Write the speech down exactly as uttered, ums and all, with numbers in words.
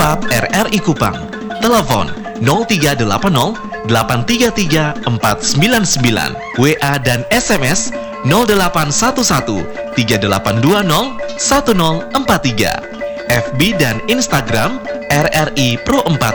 WhatsApp R R I Kupang. Telepon nol tiga delapan nol delapan tiga tiga empat sembilan sembilan. W A dan S M S nol delapan satu satu tiga delapan dua nol satu nol empat tiga. F B dan Instagram R R I Pro empat